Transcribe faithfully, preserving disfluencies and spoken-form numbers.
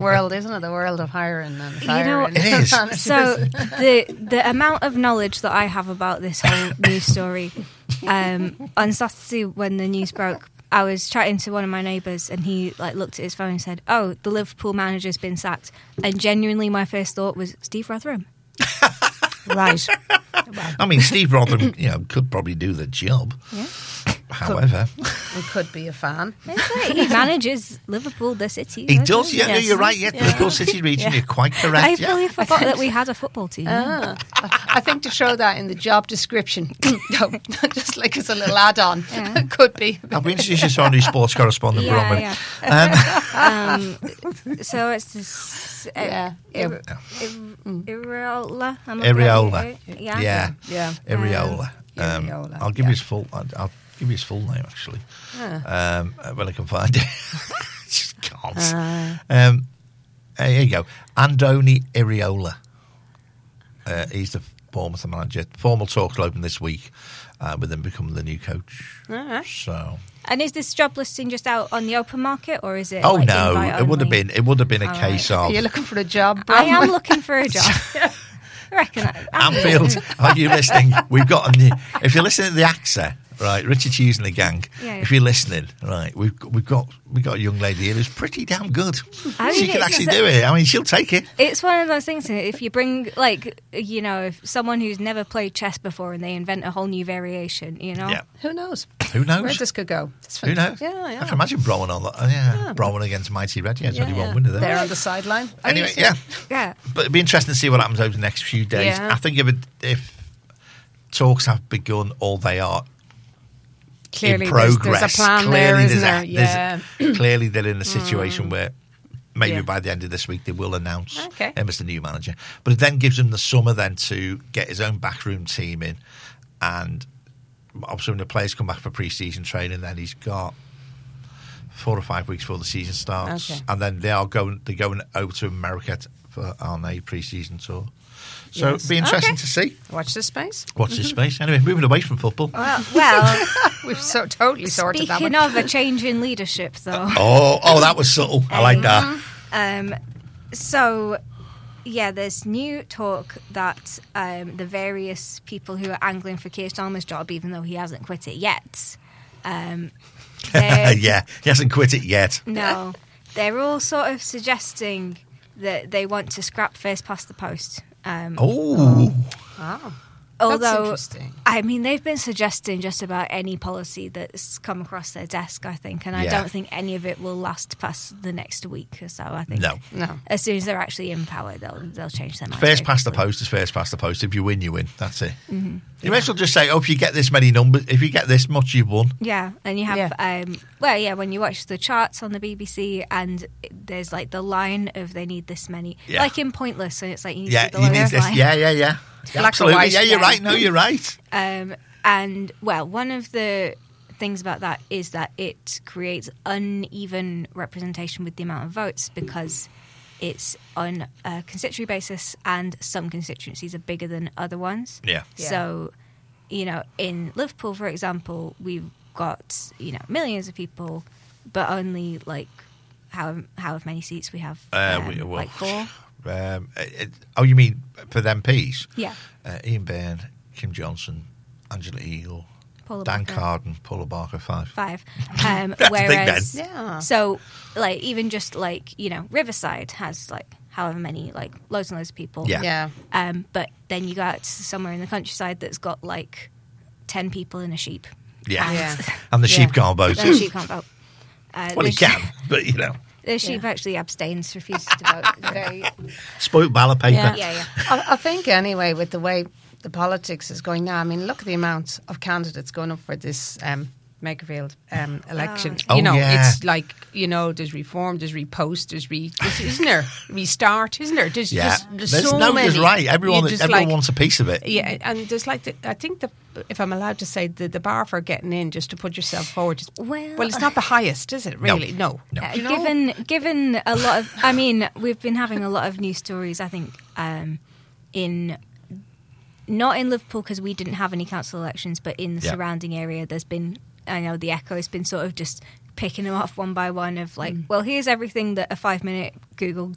world, isn't it? The world of hiring and firing. You know, and it is. So the the amount of knowledge that I have about this whole news story, um, on Saturday when the news broke, I was chatting to one of my neighbours and he like looked at his phone and said, "Oh, the Liverpool manager's been sacked." And genuinely, my first thought was Steve Rotherham. Right. I mean, Steve Rotherham, you know, could probably do the job. Yeah. However, We could be a fan. He manages Liverpool, the city. he doesn't does. he? Yeah, no, Yes. you're right. Yeah, Yeah. Liverpool City region. Yeah. You're quite correct. I yeah. fully forgot that we had a football team. Ah, I think to throw that in the job description, no, just like as a little add-on, Yeah. could be. I'll be introduced you to our new sports correspondent, Yeah, Bronwyn. yeah. Um, Um, so it's this. Uh, Yeah. Ir- Ir- Iriola. am I Areola. pronouncing it? Yeah. yeah, Yeah. Areola. Um, Areola, I'll give yeah. you his full. I'll, I'll give you his full name actually. Ah. Um, when I can find it. Just can't. Ah. Um, here you go. Andoni Iriola. Uh, he's the Bournemouth manager. Formal talks will open this week, uh, with him becoming the new coach. All right. So. And is this job listing just out on the open market, or is it? Oh like no! invite It would have only? been. It would have been a All case right. Are of you looking for a job, I Bronwyn? am looking for a job. I reckon. I, I'm Anfield. Are you listening? We've got a new. If you're listening to the A X A, right, Richard Hughes and the gang. Yeah, yeah. If you're listening, right, we've we've got we got a young lady here who's pretty damn good. I She mean, can it's actually just do it. I mean, she'll take it. It's one of those things. If you bring, like, you know, if someone who's never played chess before and they invent a whole new variation, you know. Yeah. Who knows? Who knows? Where this could go? It's Who knows? Yeah, yeah. I can imagine Browan on that. Oh, yeah, Yeah. Browan against Mighty Red. Yeah, it's Yeah, only one yeah. winner there. There on the sideline. Are Anyway, you- yeah. Yeah. But it'd be interesting to see what happens over the next few days. Yeah. I think if it, if talks have begun, or they are Clearly, in there's, progress, there's a plan clearly there, there's isn't a- there? Yeah. there's a- clearly they're in a situation where maybe Yeah. by the end of this week they will announce Okay. him as the new manager. But it then gives him the summer then to get his own backroom team in, and obviously when the players come back for pre-season training, then he's got four or five weeks before the season starts, Okay. and then they are going they're going over to America t- for on a pre-season tour. So Yes. it'd be interesting Okay. to see. Watch this space. Watch this space. Anyway, moving away from football. Well, well We've so totally sorted that speaking one. of a change in leadership, though. Oh, oh, that was subtle. I like that. Um, so, yeah, there's new talk that um, the various people who are angling for Keir Starmer's job, even though he hasn't quit it yet, um, they're- Yeah, he hasn't quit it yet. no, they're all sort of suggesting that they want to scrap first past the post. Um, Oh, Oh, although, that's interesting. I mean, they've been suggesting just about any policy that's come across their desk, I think, and I Yeah. don't think any of it will last past the next week or so. I think no. No. as soon as they're actually in power, they'll they'll change their mind. First very past the quickly. post is first past the post. If you win, you win. That's it. Mm-hmm. You may as well just say, oh, if you get this many numbers, if you get this much, you've won. Yeah, and you have, Yeah. um, well, yeah, when you watch the charts on the B B C, and there's like the line of they need this many, Yeah. like in Pointless, and it's like you need Yeah, to you the need lowest this. line. Yeah, yeah, yeah. Black or Absolutely. white, Yeah, you're yeah. right. No, you're right. Um, and well, one of the things about that is that it creates uneven representation with the amount of votes because it's on a constituency basis, and some constituencies are bigger than other ones. Yeah. Yeah. So, you know, in Liverpool, for example, we've got, you know, millions of people, but only like how however many seats we have, Uh, um, we- well, like four. Um, it, oh, you mean for them M Ps? Yeah. Uh, Ian Byrne, Kim Johnson, Angela Eagle, Paula Dan Barker. Carden, Paula Barker, five. Five. Um, That's big whereas, then. Yeah. so like even just like, you know, Riverside has like however many, like loads and loads of people. Yeah. Yeah. Um, but then you go out to somewhere in the countryside that's got like ten people in a sheep. Yeah. And Yeah. And the sheep Yeah. can't vote. the sheep can't vote. Uh, Well, the he sheep- can, but, you know, The sheep Yeah. actually abstains, refuses to vote. It's very, spoilt ballot paper. Yeah. yeah, yeah. I, I think anyway, with the way the politics is going now, I mean, look at the amount of candidates going up for this um, Makerfield um, election. Oh, you know, yeah. it's like, you know, there's reform, there's repost, there's re, there's- isn't there? Restart, isn't there? There's Yeah. just there's, There's so no, many. there's right. Everyone, You just everyone like- wants a piece of it. Yeah, and there's like the, I think the if I'm allowed to say the, the bar for getting in just to put yourself forward. Is, Well- well, it's not the highest, is it? Really? No. No. Uh, You know? given given a lot of, I mean, we've been having a lot of news stories. I think um, in not in Liverpool because we didn't have any council elections, but in the Yeah. surrounding area, there's been. I know the Echo's been sort of just picking them off one by one. Of like, well, here's everything that a five minute Google